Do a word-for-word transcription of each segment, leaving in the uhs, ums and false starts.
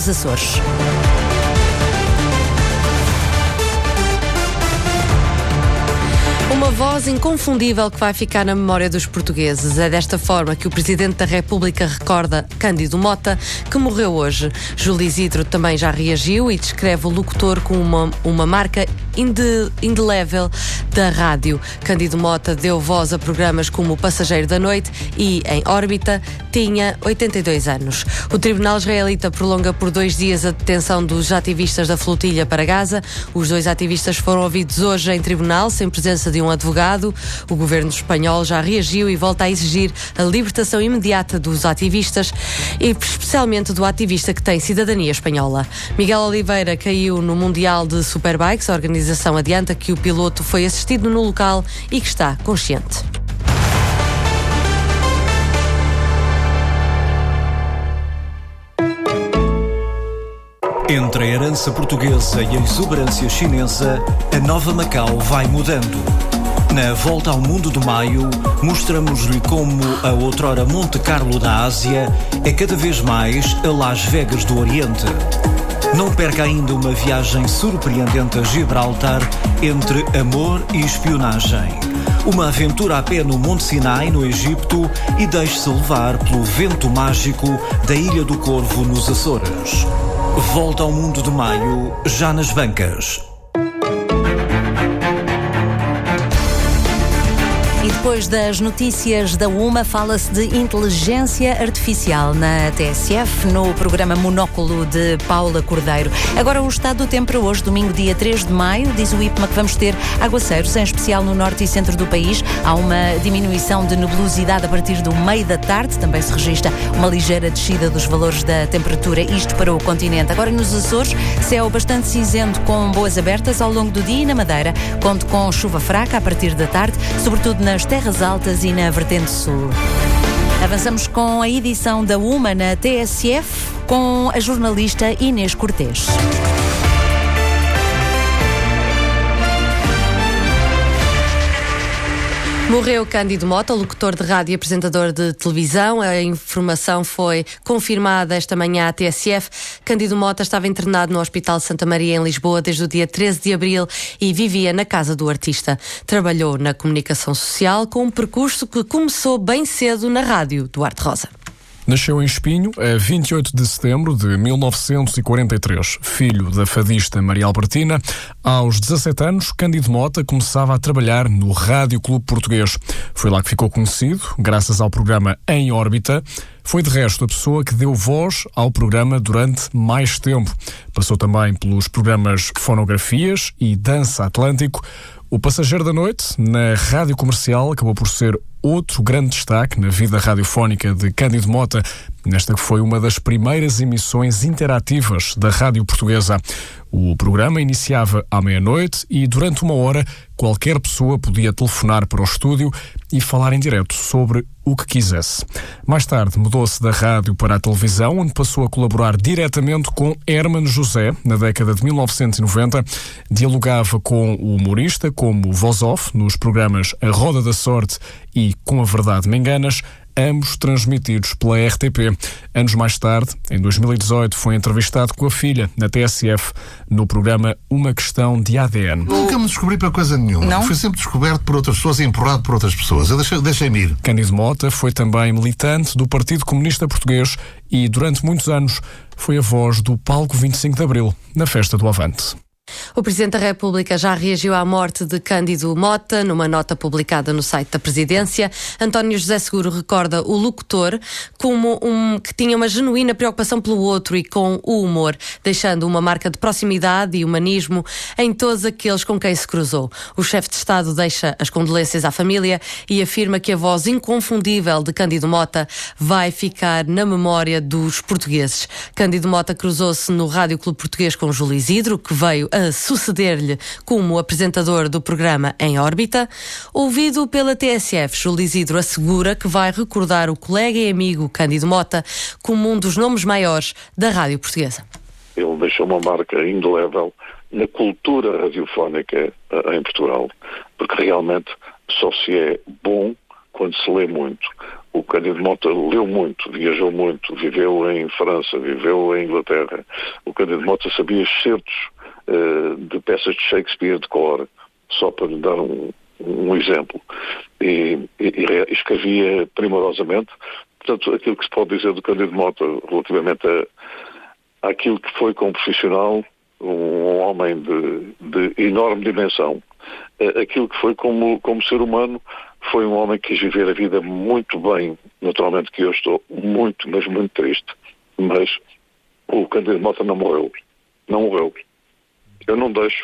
Açores. Uma voz inconfundível que vai ficar na memória dos portugueses. É desta forma que o Presidente da República recorda Cândido Mota, que morreu hoje. Júlio Isidro também já reagiu e descreve o locutor como uma, uma marca inde, indelével da rádio. Cândido Mota deu voz a programas como O Passageiro da Noite e Em Órbita. Tinha oitenta e dois anos. O Tribunal Israelita prolonga por dois dias a detenção dos ativistas da flotilha para Gaza. Os dois ativistas foram ouvidos hoje em tribunal, sem presença de um advogado. O governo espanhol já reagiu e volta a exigir a libertação imediata dos ativistas, e especialmente do ativista que tem cidadania espanhola. Miguel Oliveira caiu no Mundial de Superbikes. A organização adianta que o piloto foi assistido no local e que está consciente. Entre a herança portuguesa e a exuberância chinesa, a nova Macau vai mudando. Na Volta ao Mundo de Maio, mostramos-lhe como a outrora Monte Carlo da Ásia é cada vez mais a Las Vegas do Oriente. Não perca ainda uma viagem surpreendente a Gibraltar entre amor e espionagem. Uma aventura a pé no Monte Sinai, no Egito, e deixe-se levar pelo vento mágico da Ilha do Corvo, nos Açores. Volta ao Mundo de Maio, já nas bancas. E depois das notícias da UMA, fala-se de inteligência artificial na T S F, no programa Monóculo de Paula Cordeiro. Agora o estado do tempo para hoje, domingo, dia três de maio, diz o I P M A que vamos ter aguaceiros, em especial no norte e centro do país. Há uma diminuição de nebulosidade a partir do meio da tarde. Também se registra uma ligeira descida dos valores da temperatura, isto para o continente. Agora nos Açores, céu bastante cinzento com boas abertas ao longo do dia, e na Madeira conto com chuva fraca a partir da tarde, sobretudo na nas terras altas e na vertente sul. Avançamos com a edição da UMA na T S F com a jornalista Inês Cortês. Morreu Cândido Mota, locutor de rádio e apresentador de televisão. A informação foi confirmada esta manhã à T S F. Cândido Mota estava internado no Hospital Santa Maria, em Lisboa, desde o dia treze de abril e vivia na casa do artista. Trabalhou na comunicação social, com um percurso que começou bem cedo na rádio. Duarte Rosa. Nasceu em Espinho a vinte e oito de setembro de mil novecentos e quarenta e três. Filho da fadista Maria Albertina, aos dezassete anos, Cândido Mota começava a trabalhar no Rádio Clube Português. Foi lá que ficou conhecido, graças ao programa Em Órbita. Foi, de resto, a pessoa que deu voz ao programa durante mais tempo. Passou também pelos programas Fonografias e Dança Atlântico. O Passageiro da Noite, na Rádio Comercial, acabou por ser outro grande destaque na vida radiofónica de Cândido Mota, nesta que foi uma das primeiras emissões interativas da Rádio Portuguesa. O programa iniciava à meia-noite e, durante uma hora, qualquer pessoa podia telefonar para o estúdio e falar em direto sobre o que quisesse. Mais tarde, mudou-se da rádio para a televisão, onde passou a colaborar diretamente com Hermano José, na década de mil novecentos e noventa. Dialogava com o humorista, como voz off, nos programas A Roda da Sorte e Com a Verdade Me Enganas, ambos transmitidos pela R T P. Anos mais tarde, em dois mil e dezoito, foi entrevistado com a filha, na T S F, no programa Uma Questão de A D N. Nunca me descobri para coisa nenhuma. Não? Fui sempre descoberto por outras pessoas e empurrado por outras pessoas. Eu deixei, deixei-me ir. Cândido Mota foi também militante do Partido Comunista Português e, durante muitos anos, foi a voz do Palco vinte e cinco de Abril, na Festa do Avante. O Presidente da República já reagiu à morte de Cândido Mota numa nota publicada no site da Presidência. António José Seguro recorda o locutor como um que tinha uma genuína preocupação pelo outro e com o humor, deixando uma marca de proximidade e humanismo em todos aqueles com quem se cruzou. O chefe de Estado deixa as condolências à família e afirma que a voz inconfundível de Cândido Mota vai ficar na memória dos portugueses. Cândido Mota cruzou-se no Rádio Clube Português com Júlio Isidro, que veio a suceder-lhe como apresentador do programa Em Órbita. Ouvido pela T S F, Júlio Isidro assegura que vai recordar o colega e amigo Cândido Mota como um dos nomes maiores da rádio portuguesa. Ele deixou uma marca indelével na cultura radiofónica uh, em Portugal, porque realmente só se é bom quando se lê muito. O Cândido Mota leu muito, viajou muito, viveu em França, viveu em Inglaterra. O Cândido Mota sabia excertos uh, de peças de Shakespeare de cor, só para lhe dar um, um exemplo. E, e, e escrevia primorosamente. Portanto, aquilo que se pode dizer do Cândido Mota relativamente a, àquilo que foi como profissional, um homem de, de enorme dimensão. Aquilo que foi como, como ser humano, foi um homem que quis viver a vida muito bem. Naturalmente que eu estou muito, mas muito triste. Mas o Cândido Mota não morreu. Não morreu. Eu não deixo.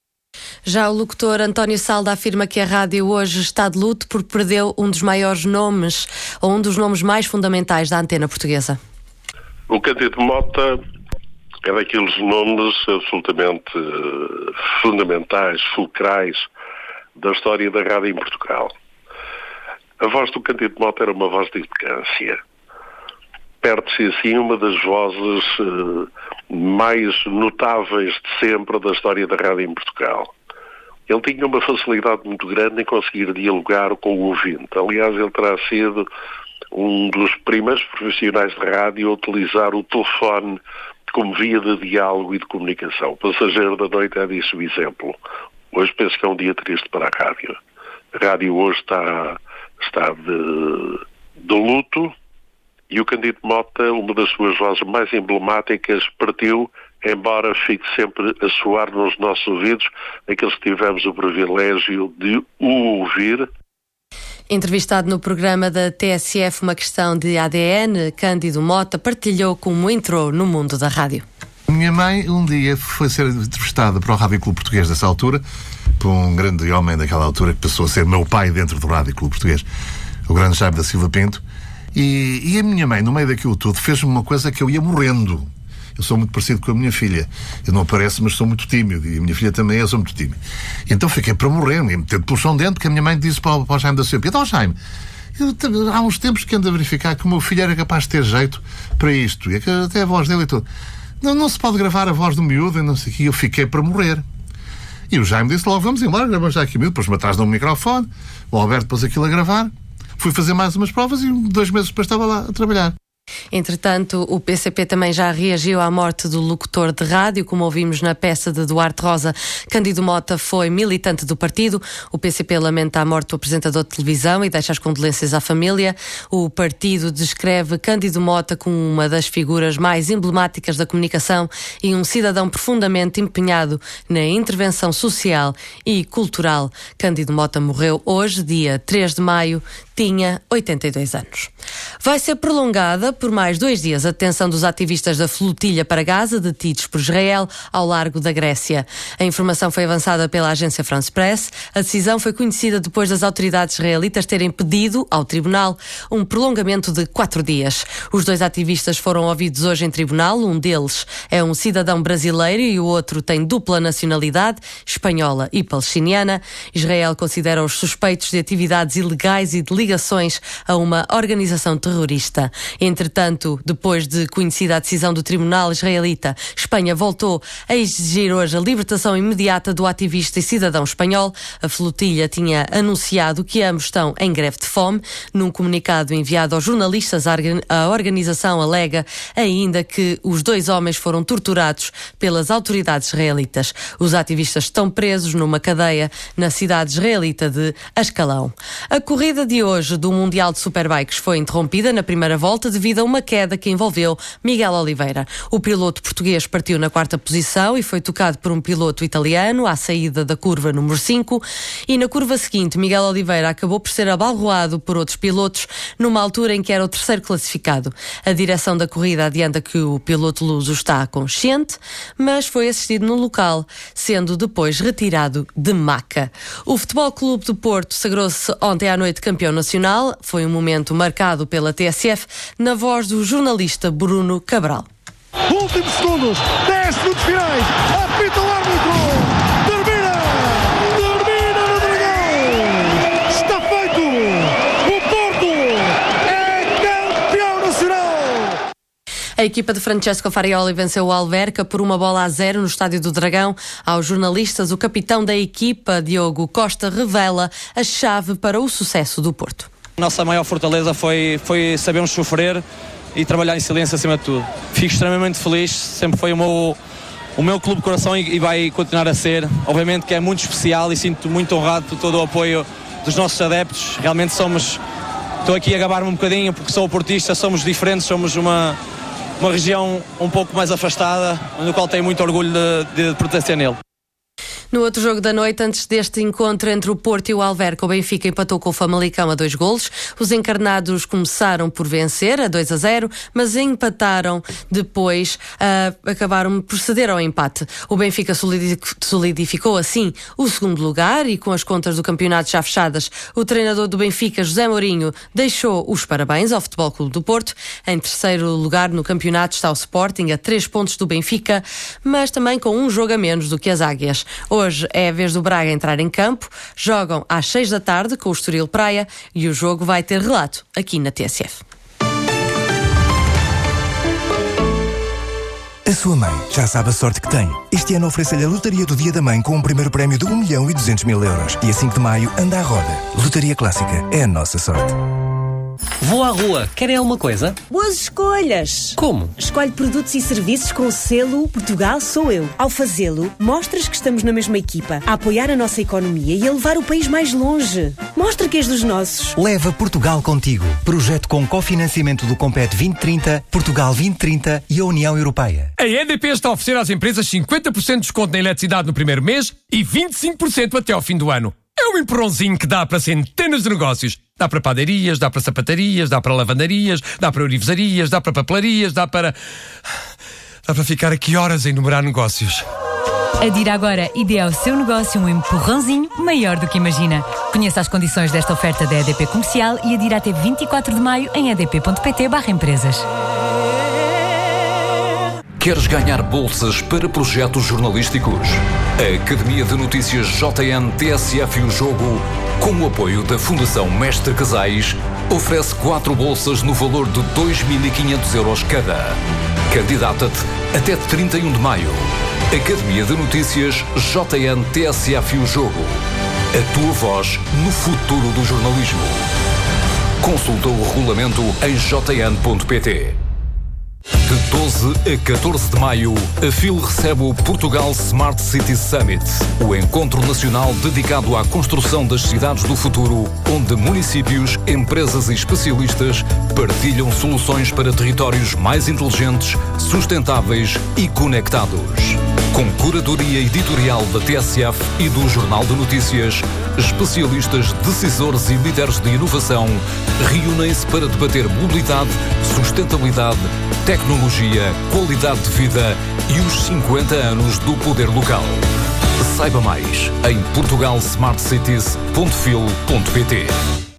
Já o locutor António Salda afirma que a rádio hoje está de luto porque perdeu um dos maiores nomes, ou um dos nomes mais fundamentais da antena portuguesa. O Cândido Mota é daqueles nomes absolutamente uh, fundamentais, fulcrais da história da rádio em Portugal. A voz do Cândido Mota era uma voz de elegância. Perde-se assim uma das vozes uh, mais notáveis de sempre da história da rádio em Portugal. Ele tinha uma facilidade muito grande em conseguir dialogar com o ouvinte. Aliás, ele terá sido um dos primeiros profissionais de rádio a utilizar o telefone como via de diálogo e de comunicação. O Passageiro da Noite é disso o exemplo. Hoje penso que é um dia triste para a rádio. A rádio hoje está, está de, de luto, e o Cândido Mota, uma das suas vozes mais emblemáticas, partiu, embora fique sempre a soar nos nossos ouvidos, aqueles que tivemos o privilégio de o ouvir. Entrevistado no programa da T S F Uma Questão de A D N, Cândido Mota partilhou como entrou no mundo da rádio. Minha mãe um dia foi ser entrevistada para o Rádio Clube Português dessa altura, por um grande homem daquela altura que passou a ser meu pai dentro do Rádio Clube Português, o grande Jaime da Silva Pinto, e, e a minha mãe, no meio daquilo tudo, fez-me uma coisa que eu ia morrendo. Eu sou muito parecido com a minha filha. Eu não apareço, mas sou muito tímido. E a minha filha também é, eu sou muito tímido. Então fiquei para morrer, me metendo pelo chão dentro, porque a minha mãe disse para o, para o Jaime da Silva: então, Jaime, eu, há uns tempos que ando a verificar que o meu filho era capaz de ter jeito para isto. E até a voz dele e tudo. Não, não se pode gravar a voz do miúdo e não sei o quê. Eu fiquei para morrer. E o Jaime disse logo: vamos embora, gravamos já aqui o miúdo. Depois-me atrás de um microfone. O Alberto pôs aquilo a gravar. Fui fazer mais umas provas e dois meses depois estava lá a trabalhar. Entretanto, o P C P também já reagiu à morte do locutor de rádio, como ouvimos na peça de Duarte Rosa. Cândido Mota foi militante do partido. O P C P lamenta a morte do apresentador de televisão e deixa as condolências à família. O partido descreve Cândido Mota como uma das figuras mais emblemáticas da comunicação e um cidadão profundamente empenhado na intervenção social e cultural. Cândido Mota morreu hoje, dia três de maio, tinha oitenta e dois anos. Vai ser prolongada por mais dois dias a detenção dos ativistas da flotilha para Gaza, detidos por Israel ao largo da Grécia. A informação foi avançada pela agência France Press. A decisão foi conhecida depois das autoridades israelitas terem pedido ao tribunal um prolongamento de quatro dias. Os dois ativistas foram ouvidos hoje em tribunal. Um deles é um cidadão brasileiro e o outro tem dupla nacionalidade, espanhola e palestiniana. Israel considera os suspeitos de atividades ilegais e de ligações a uma organização terrorista. Entretanto, depois de conhecida a decisão do tribunal israelita, Espanha voltou a exigir hoje a libertação imediata do ativista e cidadão espanhol. A flotilha tinha anunciado que ambos estão em greve de fome. Num comunicado enviado aos jornalistas, a organização alega ainda que os dois homens foram torturados pelas autoridades israelitas. Os ativistas estão presos numa cadeia na cidade israelita de Ascalão. A corrida de hoje do Mundial de Superbikes foi interrompida na primeira volta devido a uma queda que envolveu Miguel Oliveira. O piloto português partiu na quarta posição e foi tocado por um piloto italiano à saída da curva número cinco, e na curva seguinte Miguel Oliveira acabou por ser abalroado por outros pilotos numa altura em que era o terceiro classificado. A direção da corrida adianta que o piloto luso está consciente, mas foi assistido no local, sendo depois retirado de maca. O Futebol Clube do Porto sagrou-se ontem à noite campeão nacional. Foi um momento marcado pela T S F, na voz do jornalista Bruno Cabral. Últimos segundos, dez minutos finais, apita o árbitro, termina, termina no Dragão, está feito, o Porto é campeão nacional. A equipa de Francesco Farioli venceu o Alverca por uma bola a zero no Estádio do Dragão. Aos jornalistas, o capitão da equipa, Diogo Costa, revela a chave para o sucesso do Porto. Nossa maior fortaleza foi, foi sabermos sofrer e trabalhar em silêncio acima de tudo. Fico extremamente feliz, sempre foi o meu, o meu clube de coração e, e vai continuar a ser. Obviamente que é muito especial e sinto muito honrado por todo o apoio dos nossos adeptos. Realmente somos, estou aqui a gabar-me um bocadinho porque sou portista, somos diferentes, somos uma, uma região um pouco mais afastada, no qual tenho muito orgulho de, de pertencer nele. No outro jogo da noite, antes deste encontro entre o Porto e o Alverca, o Benfica empatou com o Famalicão a dois golos. Os encarnados começaram por vencer a dois a zero, mas empataram depois, uh, acabaram por ceder ao empate. O Benfica solidificou assim o segundo lugar e, com as contas do campeonato já fechadas, o treinador do Benfica, José Mourinho, deixou os parabéns ao Futebol Clube do Porto. Em terceiro lugar no campeonato está o Sporting, a três pontos do Benfica, mas também com um jogo a menos do que as Águias. Hoje é a vez do Braga entrar em campo, jogam às seis da tarde com o Estoril Praia e o jogo vai ter relato aqui na T S F. A sua mãe já sabe a sorte que tem. Este ano oferece-lhe a Lotaria do Dia da Mãe com um primeiro prémio de um milhão e duzentos mil euros. E a cinco de maio anda à roda. Lotaria Clássica é a nossa sorte. Vou à rua. Querem alguma coisa? Boas escolhas! Como? Escolhe produtos e serviços com o selo Portugal Sou Eu. Ao fazê-lo, mostras que estamos na mesma equipa, a apoiar a nossa economia e a levar o país mais longe. Mostra que és dos nossos. Leva Portugal contigo. Projeto com cofinanciamento do Compete vinte trinta, Portugal vinte trinta e a União Europeia. A E D P está a oferecer às empresas cinquenta por cento de desconto na eletricidade no primeiro mês e vinte e cinco por cento até ao fim do ano. É um empurrãozinho que dá para centenas de negócios. Dá para padarias, dá para sapatarias, dá para lavandarias, dá para orivesarias, dá para papelarias, dá para... Dá para ficar aqui horas a enumerar negócios. Adira agora e dê ao seu negócio um empurrãozinho maior do que imagina. Conheça as condições desta oferta da E D P Comercial e adira até vinte e quatro de maio em edp.pt barra empresas. Queres ganhar bolsas para projetos jornalísticos? A Academia de Notícias J N T S F e o Jogo, com o apoio da Fundação Mestre Casais, oferece quatro bolsas no valor de dois mil e quinhentos euros cada. Candidata-te até trinta e um de maio. Academia de Notícias J N T S F e o Jogo. A tua voz no futuro do jornalismo. Consulta o regulamento em j n ponto p t. De doze a catorze de maio, a F I L recebe o Portugal Smart City Summit, o encontro nacional dedicado à construção das cidades do futuro, onde municípios, empresas e especialistas partilham soluções para territórios mais inteligentes, sustentáveis e conectados. Com curadoria editorial da T S F e do Jornal de Notícias, especialistas, decisores e líderes de inovação reúnem-se para debater mobilidade, sustentabilidade, tecnologia, qualidade de vida e os cinquenta anos do poder local. Saiba mais em portugal smart cities ponto fil ponto p t.